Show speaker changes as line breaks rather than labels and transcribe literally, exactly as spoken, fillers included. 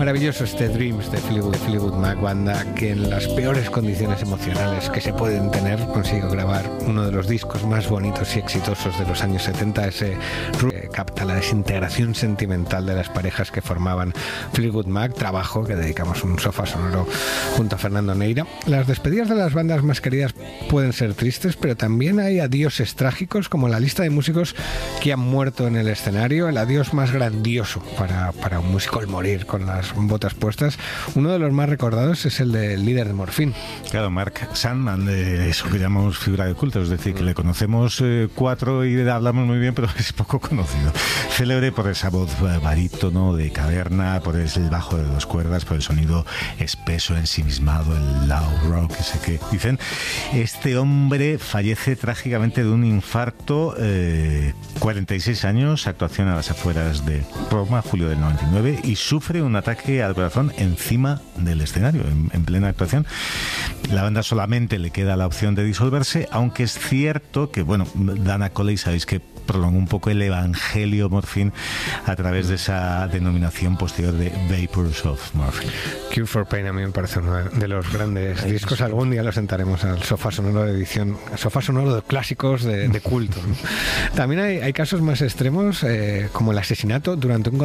Maravilloso este Dreams de Fleetwood, Fleetwood Mac, banda que en las peores condiciones emocionales que se pueden tener consiguió grabar uno de los discos más bonitos y exitosos de los años setenta, ese que capta la desintegración sentimental de las parejas que formaban Fleetwood Mac, trabajo que dedicamos un sofá sonoro junto a Fernando Neira. Las despedidas de las bandas más queridas pueden ser tristes, pero también hay adioses trágicos, como la lista de músicos que han muerto en el escenario, el adiós más grandioso para, para un músico, el morir con las botas puestas. Uno de los más recordados es el del líder de Morphine.
Claro, Mark Sandman, de eso que llamamos figura de culto, es decir, que le conocemos eh, cuatro y hablamos muy bien, pero es poco conocido. Célebre por esa voz barítono de caverna, por el bajo de dos cuerdas, por el sonido espeso, ensimismado, el loud rock, ese que dicen. Este hombre fallece trágicamente de un infarto, eh, cuarenta y seis años, actuación a las afueras de Roma, julio del noventa y nueve, y sufre un ataque al corazón encima del escenario, en, en plena actuación. La banda solamente le queda la opción de disolverse, aunque es cierto que, bueno, Dana Coley, sabéis que prolongó un poco el evangelio Morphine a través de esa denominación posterior de Vapors of Morphine.
Cure for Pain a mí me parece uno de los grandes Ay, discos. Algún día lo sentaremos al sofá sonoro de edición, sofá sonoro de clásicos de, de culto, ¿no? También hay, hay casos más extremos, eh, como el asesinato durante un